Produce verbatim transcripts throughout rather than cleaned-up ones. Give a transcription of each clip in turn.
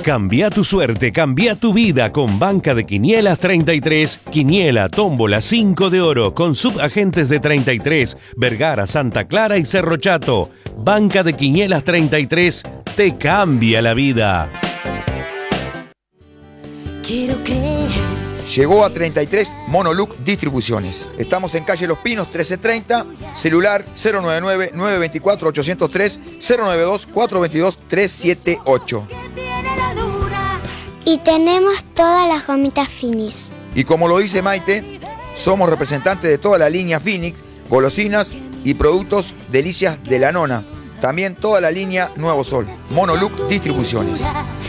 Cambia tu suerte, cambia tu vida con Banca de Quinielas treinta y tres, Quiniela, Tómbola, cinco de oro, con subagentes de treinta y tres, Vergara, Santa Clara y Cerro Chato. Banca de Quinielas treinta y tres te cambia la vida. Quiero creer. Llegó a treinta y tres Monoluc Distribuciones. Estamos en calle Los Pinos trece treinta, celular cero nueve nueve, nueve dos cuatro, ocho cero tres, cero nueve dos, cuatro dos dos, tres siete ocho. Y tenemos todas las gomitas Finis. Y como lo dice Maite, somos representantes de toda la línea Phoenix, golosinas y productos Delicias de la Nona. También toda la línea Nuevo Sol. Monoluc Distribuciones.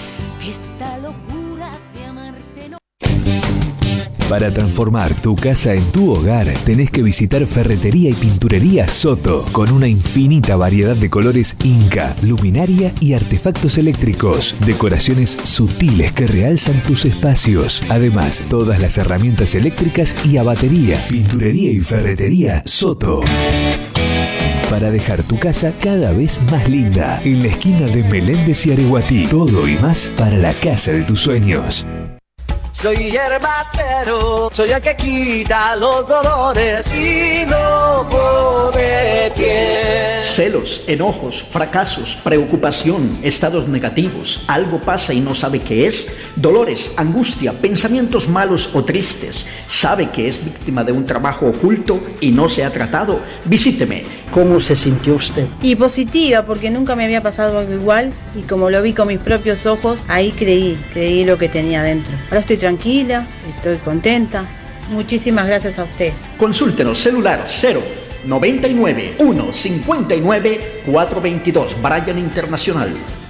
Para transformar tu casa en tu hogar, tenés que visitar Ferretería y Pinturería Soto, con una infinita variedad de colores Inca, luminaria y artefactos eléctricos, decoraciones sutiles que realzan tus espacios. Además, todas las herramientas eléctricas y a batería. Pinturería y Ferretería Soto. Para dejar tu casa cada vez más linda, en la esquina de Meléndez y Areguatí. Todo y más para la casa de tus sueños. Soy herbatero, soy el que quita los dolores y no pone pie. Celos, enojos, fracasos, preocupación, estados negativos, algo pasa y no sabe qué es, dolores, angustia, pensamientos malos o tristes, sabe que es víctima de un trabajo oculto y no se ha tratado. Visíteme. ¿Cómo se sintió usted? Y positiva, porque nunca me había pasado algo igual y como lo vi con mis propios ojos, ahí creí, creí lo que tenía dentro. Ahora estoy tranquila, estoy contenta. Muchísimas gracias a usted. Consúltenos, celular cero noventa y nueve, uno cincuenta y nueve, cuatro veintidós, Bryan Internacional.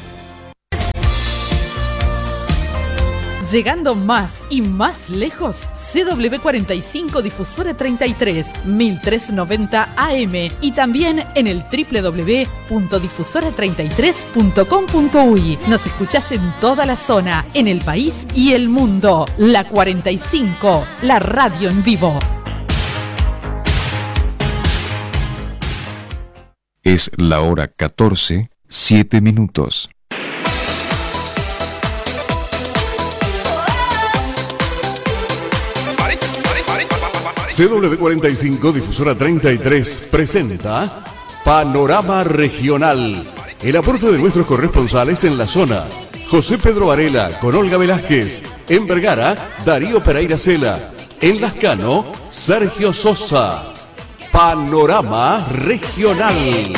Llegando más y más lejos, C W cuarenta y cinco Difusora treinta y tres, mil trescientos noventa A M y también en el doble u doble u doble u punto difusora treinta y tres punto com punto uy. Nos escuchás en toda la zona, en el país y el mundo. La cuarenta y cinco, la radio en vivo. Es la hora catorce, siete minutos. C W cuarenta y cinco Difusora treinta y tres presenta Panorama Regional. El aporte de nuestros corresponsales en la zona. José Pedro Varela con Olga Velázquez. En Vergara, Darío Pereira Cela. En Lascano, Sergio Sosa. Panorama Regional.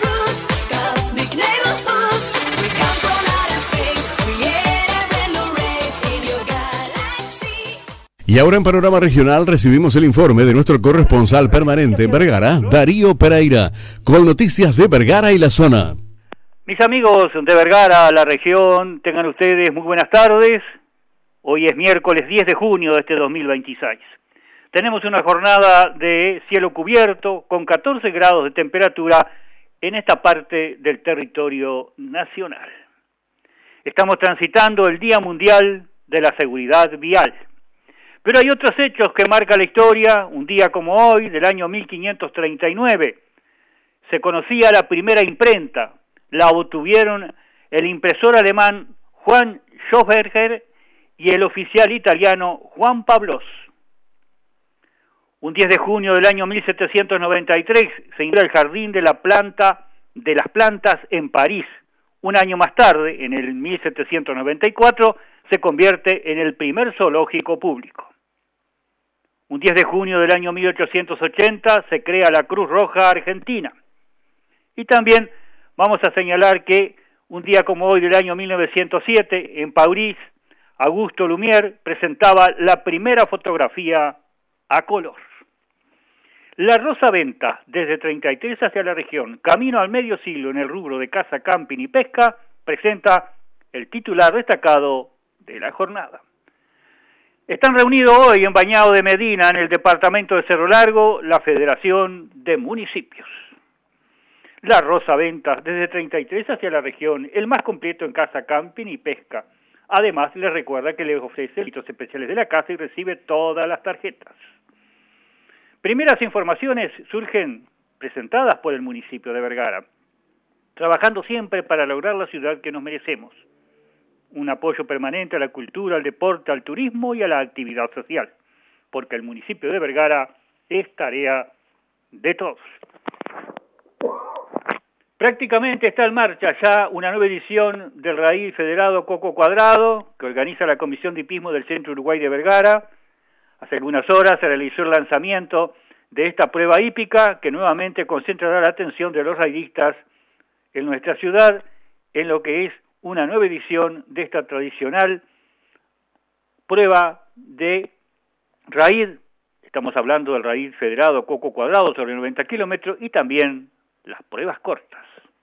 Y ahora en Panorama Regional recibimos el informe de nuestro corresponsal permanente en Vergara, Darío Pereira, con noticias de Vergara y la zona. Mis amigos de Vergara, la región, tengan ustedes muy buenas tardes. Hoy es miércoles diez de junio de este dos mil veintiséis. Tenemos una jornada de cielo cubierto con catorce grados de temperatura en esta parte del territorio nacional. Estamos transitando el Día Mundial de la Seguridad Vial. Pero hay otros hechos que marcan la historia. Un día como hoy, del año mil quinientos treinta y nueve, se conocía la primera imprenta. La obtuvieron el impresor alemán Juan Schofberger y el oficial italiano Juan Pablos. Un diez de junio del año mil setecientos noventa y tres se inaugura el Jardín de la Planta de las Plantas en París. Un año más tarde, en el mil setecientos noventa y cuatro, se convierte en el primer zoológico público. Un diez de junio del año mil ochocientos ochenta se crea la Cruz Roja Argentina. Y también vamos a señalar que un día como hoy del año mil novecientos siete, en París, Augusto Lumière presentaba la primera fotografía a color. La Rosaventa, desde treinta y tres hacia la región, camino al medio siglo en el rubro de caza, camping y pesca, presenta el titular destacado de la jornada. Están reunidos hoy en Bañado de Medina, en el departamento de Cerro Largo, la Federación de Municipios. La Rosaventa, desde treinta y tres hacia la región, el más completo en caza, camping y pesca. Además, les recuerda que les ofrece servicios especiales de la casa y recibe todas las tarjetas. Primeras informaciones surgen presentadas por el municipio de Vergara, trabajando siempre para lograr la ciudad que nos merecemos. un apoyo permanente a la cultura, al deporte, al turismo y a la actividad social, porque el municipio de Vergara es tarea de todos. Prácticamente está en marcha ya una nueva edición del Raíl Federado Coco Cuadrado, que organiza la Comisión de Hipismo del Centro Uruguay de Vergara. Hace algunas horas se realizó el lanzamiento de esta prueba hípica, que nuevamente concentrará la atención de los raidistas en nuestra ciudad, en lo que es una nueva edición de esta tradicional prueba de raíz. Estamos hablando del Raíl Federado Coco Cuadrado sobre noventa kilómetros y también las pruebas cortas.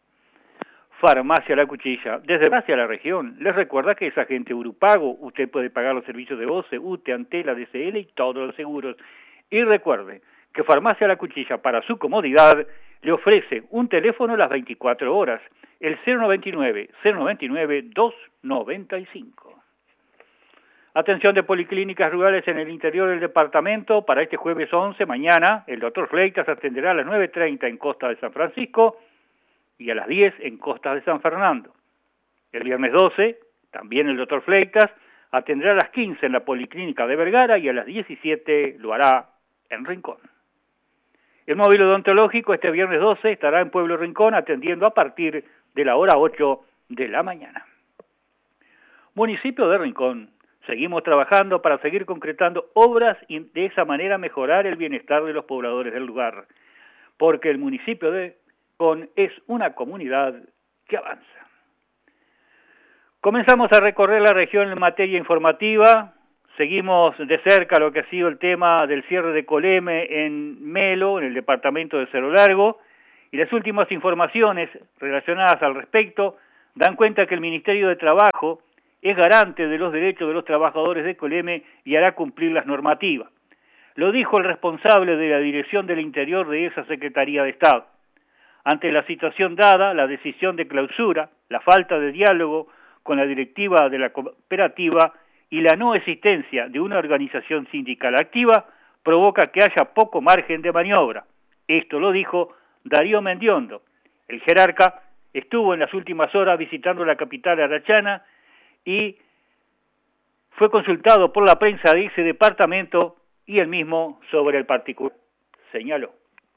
Farmacia La Cuchilla, desde hacia la región, les recuerda que es agente Urupago, usted puede pagar los servicios de voce, U T E, Antela, D C L y todos los seguros. Y recuerde que Farmacia La Cuchilla, para su comodidad, le ofrece un teléfono a las veinticuatro horas, el cero noventa y nueve, cero noventa y nueve, dos noventa y cinco. Atención de policlínicas rurales en el interior del departamento, para este jueves once, mañana, el doctor Fleitas atenderá a las nueve treinta en Costa de San Francisco, y a las diez en Costa de San Fernando. El viernes doce, también el doctor Fleitas atenderá a las quince en la Policlínica de Vergara y a las diecisiete lo hará en Rincón. El móvil odontológico este viernes doce estará en Pueblo Rincón atendiendo a partir de la hora ocho de la mañana. Municipio de Rincón, seguimos trabajando para seguir concretando obras y de esa manera mejorar el bienestar de los pobladores del lugar, porque el municipio de es una comunidad que avanza. Comenzamos a recorrer la región en materia informativa, seguimos de cerca lo que ha sido el tema del cierre de Coleme en Melo, en el departamento de Cerro Largo, y las últimas informaciones relacionadas al respecto dan cuenta que el Ministerio de Trabajo es garante de los derechos de los trabajadores de Coleme y hará cumplir las normativas. Lo dijo el responsable de la Dirección del Interior de esa Secretaría de Estado. Ante la situación dada, la decisión de clausura, la falta de diálogo con la directiva de la cooperativa y la no existencia de una organización sindical activa provoca que haya poco margen de maniobra. Esto lo dijo Darío Mendiondo. El jerarca estuvo en las últimas horas visitando la capital arachana y fue consultado por la prensa de ese departamento y él mismo sobre el particular. Señaló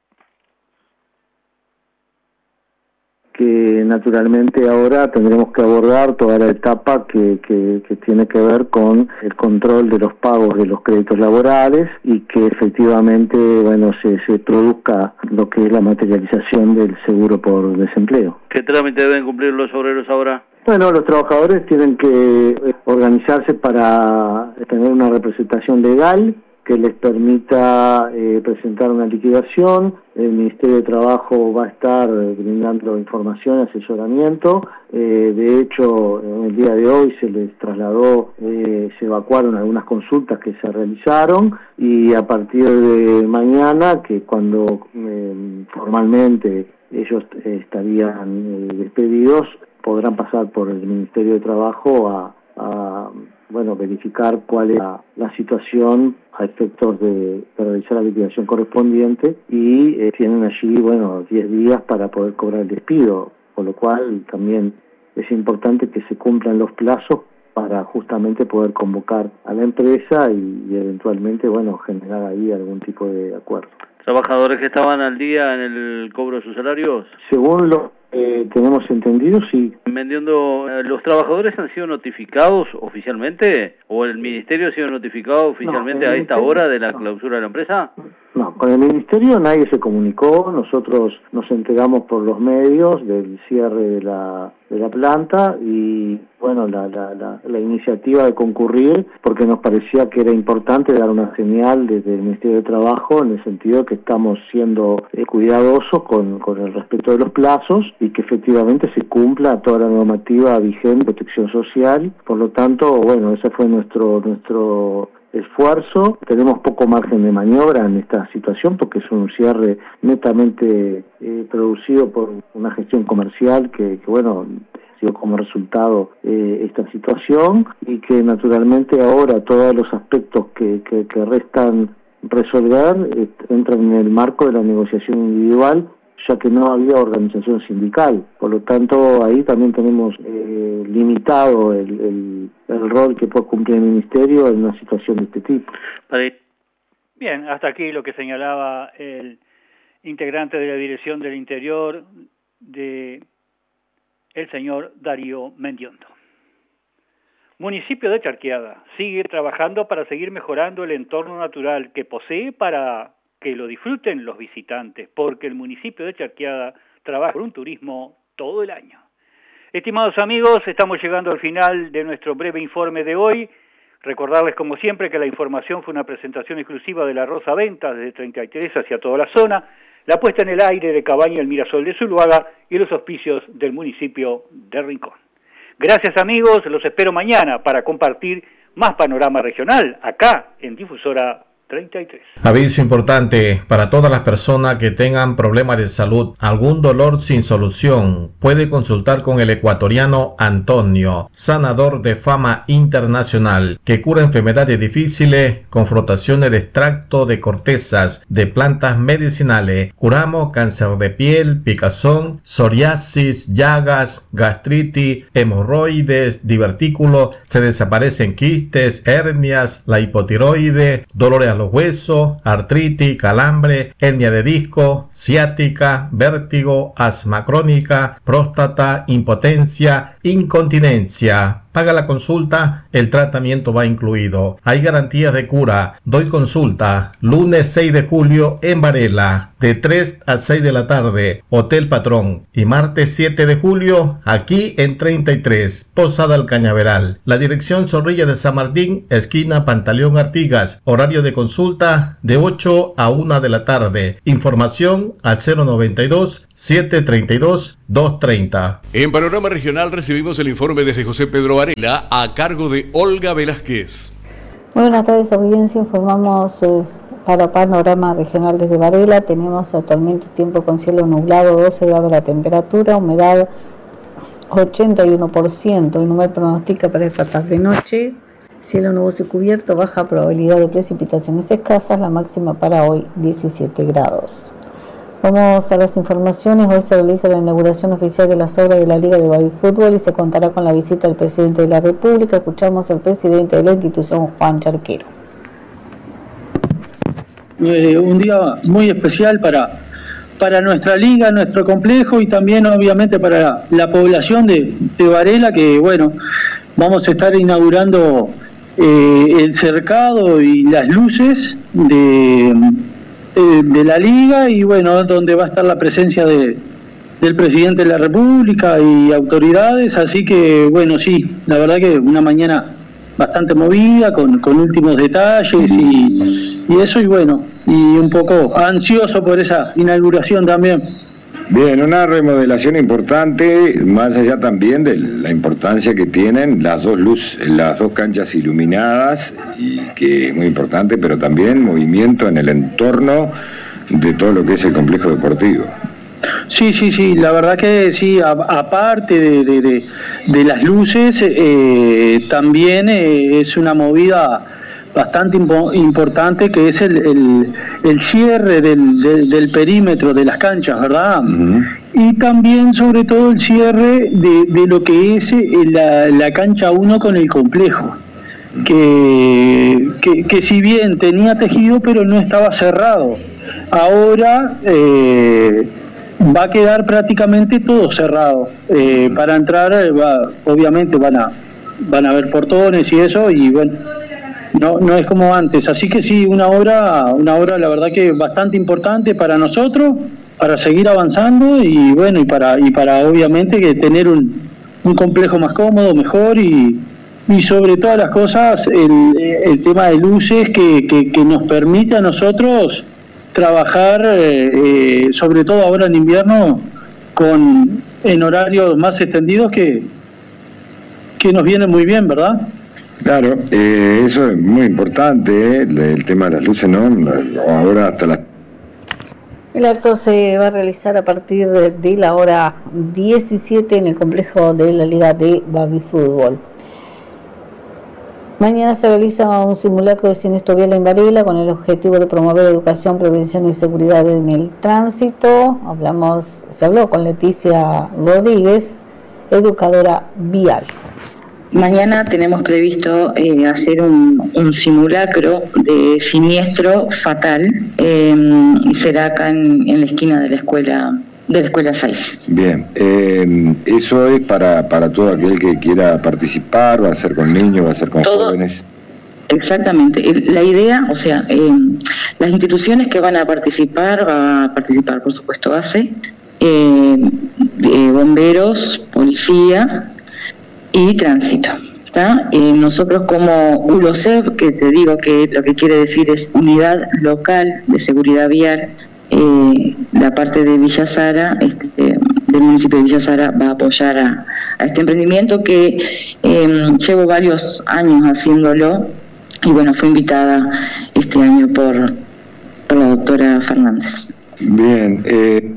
que naturalmente ahora tendremos que abordar toda la etapa que, que, que tiene que ver con el control de los pagos de los créditos laborales y que efectivamente, bueno, se, se produzca lo que es la materialización del seguro por desempleo. ¿Qué trámite deben cumplir los obreros ahora? Bueno, los trabajadores tienen que organizarse para tener una representación legal que les permita eh, presentar una liquidación. El Ministerio de Trabajo va a estar eh, brindando información y asesoramiento. Eh, de hecho, en el día de hoy se les trasladó, eh, se evacuaron algunas consultas que se realizaron y a partir de mañana, que cuando eh, formalmente ellos eh, estarían eh, despedidos, podrán pasar por el Ministerio de Trabajo a, a bueno, verificar cuál es la, la situación a efectos de, de realizar la liquidación correspondiente y eh, tienen allí, bueno, diez días para poder cobrar el despido, por lo cual también es importante que se cumplan los plazos para justamente poder convocar a la empresa y, y eventualmente, bueno, generar ahí algún tipo de acuerdo. ¿Trabajadores que estaban al día en el cobro de sus salarios? Según lo eh, tenemos entendido, sí. Mendiondo, ¿los trabajadores han sido notificados oficialmente o el Ministerio ha sido notificado oficialmente no, a esta hora de la no. clausura de la empresa? No, con el Ministerio nadie se comunicó, nosotros nos enteramos por los medios del cierre de la, de la planta y bueno, la, la, la, la iniciativa de concurrir porque nos parecía que era importante dar una señal desde el Ministerio de Trabajo en el sentido de que estamos siendo eh, cuidadosos con, con el respeto de los plazos y que efectivamente se cumpla toda la normativa vigente de protección social. Por lo tanto, bueno, ese fue nuestro nuestro esfuerzo. Tenemos poco margen de maniobra en esta situación porque es un cierre netamente eh, producido por una gestión comercial que, que bueno, dio como resultado eh, esta situación y que naturalmente ahora todos los aspectos que, que, que restan resolver eh, entran en el marco de la negociación individual. ya que no había organización sindical. Por lo tanto, ahí también tenemos eh, limitado el, el, el rol que puede cumplir el Ministerio en una situación de este tipo. Bien, hasta aquí lo que señalaba el integrante de la Dirección del Interior, de el señor Darío Mendiondo. Municipio de Charqueada sigue trabajando para seguir mejorando el entorno natural que posee para que lo disfruten los visitantes, porque el municipio de Charqueada trabaja por un turismo todo el año. Estimados amigos, estamos llegando al final de nuestro breve informe de hoy. Recordarles como siempre que la información fue una presentación exclusiva de la Rosa Ventas desde treinta y tres hacia toda la zona, la puesta en el aire de Cabaña El Mirasol de Zuluaga y los auspicios del municipio de Rincón. Gracias amigos, los espero mañana para compartir más panorama regional acá en Difusora treinta y tres. Aviso importante para todas las personas que tengan problemas de salud, algún dolor sin solución, puede consultar con el ecuatoriano Antonio, sanador de fama internacional, que cura enfermedades difíciles con frotaciones de extracto de cortezas de plantas medicinales. Curamos cáncer de piel, picazón, psoriasis, llagas, gastritis, hemorroides, divertículos, se desaparecen quistes, hernias, la hipotiroide, dolores a los huesos, artritis, calambre, hernia de disco, ciática, vértigo, asma crónica, próstata, impotencia, incontinencia. Paga la consulta, el tratamiento va incluido. Hay garantías de cura. Doy consulta lunes seis de julio en Varela, de tres a seis de la tarde, Hotel Patrón. Y martes siete de julio, aquí en treinta y tres, Posada El Cañaveral. La dirección Zorrilla de San Martín, esquina Pantaleón Artigas. Horario de consulta de ocho a una de la tarde. Información al cero noventa y dos, siete treinta y dos, doscientos treinta. En Panorama Regional recibimos el informe desde José Pedro Varela a cargo de Olga Velázquez. Muy buenas tardes, audiencia. Informamos eh, para Panorama Regional desde Varela. Tenemos actualmente tiempo con cielo nublado, doce grados la temperatura, humedad ochenta y uno por ciento. El número pronostica para esta tarde-noche cielo nuboso y cubierto, baja probabilidad de precipitaciones escasas, la máxima para hoy diecisiete grados. Vamos a las informaciones. Hoy se realiza la inauguración oficial de las obras de la Liga de Baby Fútbol y se contará con la visita del presidente de la República. Escuchamos al presidente de la institución, Juan Charquero. Eh, un día muy especial para, para nuestra liga, nuestro complejo y también obviamente para la población de, de Varela, que bueno, vamos a estar inaugurando eh, el cercado y las luces de... de la liga y bueno, donde va a estar la presencia de, del presidente de la República y autoridades, así que bueno, sí, la verdad que una mañana bastante movida, con, con últimos detalles y, y eso, y bueno, y un poco ansioso por esa inauguración también. Bien, una remodelación importante, más allá también de la importancia que tienen las dos luz, las dos canchas iluminadas, y que es muy importante, pero también movimiento en el entorno de todo lo que es el complejo deportivo. Sí, sí, sí, la verdad que sí, a, aparte de, de, de, de las luces, eh, también eh, es una movida bastante impo importante, que es el, el, el cierre del, del, del perímetro de las canchas, ¿verdad? Uh-huh. Y también, sobre todo, el cierre de, de lo que es la, la cancha uno con el complejo, que, que, que si bien tenía tejido, pero no estaba cerrado. Ahora eh, va a quedar prácticamente todo cerrado. Eh, para entrar, va, obviamente van a, van a haber portones y eso, y bueno, No, no es como antes, así que sí, una obra, una obra la verdad que bastante importante para nosotros, para seguir avanzando y bueno, y para y para obviamente que tener un, un complejo más cómodo, mejor y, y sobre todas las cosas el, el tema de luces que, que, que nos permite a nosotros trabajar, eh, eh, sobre todo ahora en invierno, con en horarios más extendidos que, que nos vienen muy bien, ¿verdad? Claro, eh, eso es muy importante, eh, el tema de las luces, ¿no? Ahora hasta las... El acto se va a realizar a partir de, de la hora diecisiete en el complejo de la Liga de Baby Fútbol. Mañana se realiza un simulacro de siniestro vial en Varela con el objetivo de promover educación, prevención y seguridad en el tránsito. Hablamos, se habló con Leticia Rodríguez, educadora vial. Mañana tenemos previsto eh, hacer un, un simulacro de siniestro fatal eh, y será acá en, en la esquina de la escuela de la escuela seis. Bien, eh, eso es para, para todo aquel que quiera participar, va a ser con niños, va a ser con todo, jóvenes. Exactamente, la idea, o sea, eh, las instituciones que van a participar, va a participar por supuesto A C E, eh, eh, bomberos, policía y tránsito. ¿Está? Eh, nosotros como ULOSEV, que te digo que lo que quiere decir es Unidad Local de Seguridad Vial, eh, la parte de Villa Sara, este, eh, del municipio de Villa Sara, va a apoyar a, a este emprendimiento que eh, llevo varios años haciéndolo y bueno, fue invitada este año por, por la doctora Fernández. Bien. Eh...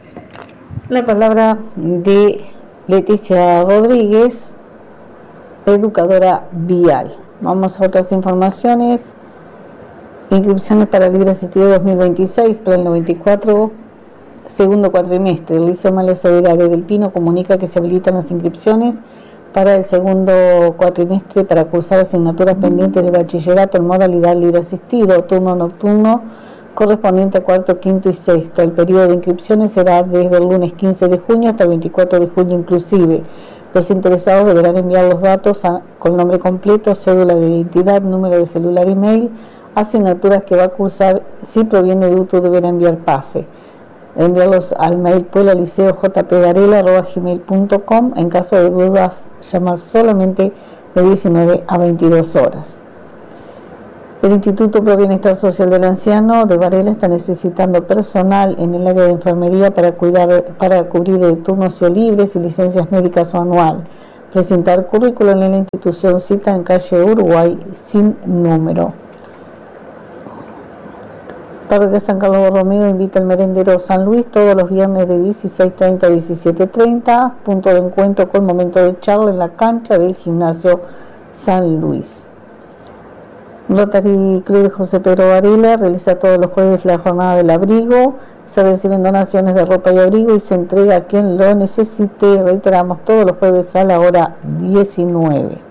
La palabra de Leticia Rodríguez, educadora vial. Vamos a otras informaciones. Inscripciones para el libre asistido dos mil veintiséis, plan noventa y cuatro, segundo cuatrimestre. El Liceo María Soledad del Pino comunica que se habilitan las inscripciones para el segundo cuatrimestre para cursar asignaturas pendientes de bachillerato en modalidad libre asistido, turno nocturno correspondiente a cuarto, quinto y sexto. El periodo de inscripciones será desde el lunes quince de junio hasta el veinticuatro de julio inclusive. Los interesados deberán enviar los datos a, con nombre completo, cédula de identidad, número de celular y mail. Asignaturas que va a cursar, si proviene de U T U deberá enviar pase. Enviarlos al mail puela liceo j p varela arroba gmail punto com. En caso de dudas, llamar solamente de diecinueve a veintidós horas. El Instituto Pro Bienestar Social del Anciano de Varela está necesitando personal en el área de enfermería para cuidar, para cubrir turnos libres y licencias médicas o anual. Presentar currículum en la institución, cita en calle Uruguay sin número. Parroquia San Carlos Borromeo invita al merendero San Luis todos los viernes de dieciséis treinta a diecisiete treinta, punto de encuentro con momento de charla en la cancha del gimnasio San Luis. Rotary Club de José Pedro Varela realiza todos los jueves la jornada del abrigo, se reciben donaciones de ropa y abrigo y se entrega a quien lo necesite, reiteramos, todos los jueves a la hora diecinueve.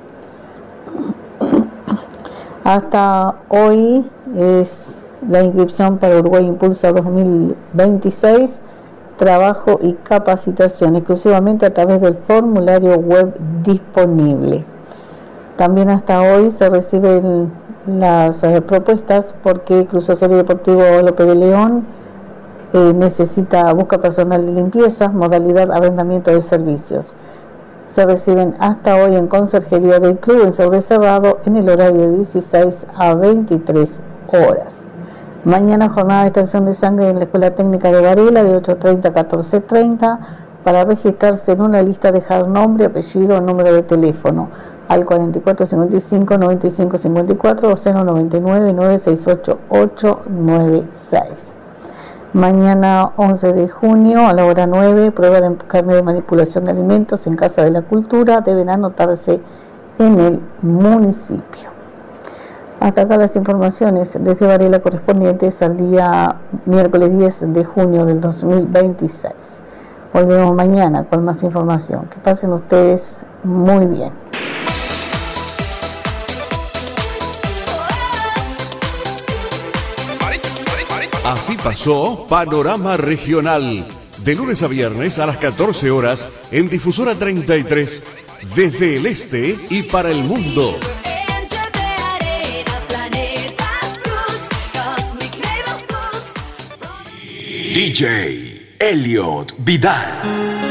Hasta hoy es la inscripción para Uruguay Impulsa dos mil veintiséis, trabajo y capacitación, exclusivamente a través del formulario web disponible. También hasta hoy se reciben las eh, propuestas porque Cruz Social y Deportivo López de León eh, necesita, busca personal de limpieza, modalidad arrendamiento de servicios. Se reciben hasta hoy en conserjería del club en sobre cerrado en el horario de dieciséis a veintitrés horas. Mañana jornada de extracción de sangre en la Escuela Técnica de Varela de ocho treinta a catorce treinta. Para registrarse en una lista, dejar nombre, apellido, número de teléfono al cuarenta y cuatro cincuenta y cinco noventa y cinco cincuenta y cuatro o cero noventa y nueve nueve seis ocho ocho nueve seis. Mañana once de junio a la hora nueve, prueba de carne de manipulación de alimentos en Casa de la Cultura, deben anotarse en el municipio. Hasta acá las informaciones desde Varela correspondientes al día miércoles diez de junio del dos mil veintiséis. Volvemos mañana con más información. Que pasen ustedes muy bien. Así pasó Panorama Regional, de lunes a viernes a las catorce horas en Difusora treinta y tres, desde el este y para el mundo. D J Elliot Vidal.